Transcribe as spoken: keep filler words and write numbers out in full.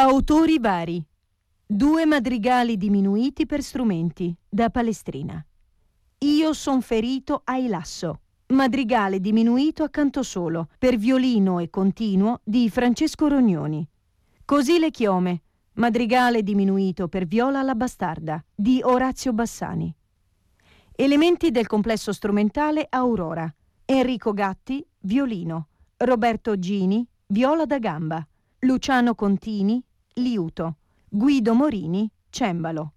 Autori vari. Due madrigali diminuiti per strumenti, da Palestrina. Io son ferito ai lasso. Madrigale diminuito a canto solo, per violino e continuo, di Francesco Rognoni. Così le chiome. Madrigale diminuito per viola alla bastarda, di Orazio Bassani. Elementi del complesso strumentale Aurora. Enrico Gatti, violino. Roberto Gini, viola da gamba. Luciano Contini, liuto. Guido Morini, cembalo.